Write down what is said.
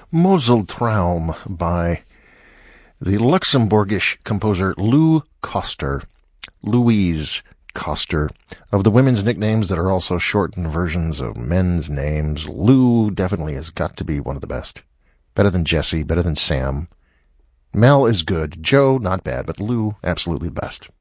Moseltraum by the Luxembourgish composer Lou Koster. Louise Koster. Of the women's nicknames that are also shortened versions of men's names, Lou definitely has got to be one of the best. Better than Jesse, better than Sam. Mel is good. Joe, not bad, but Lou, absolutely the best.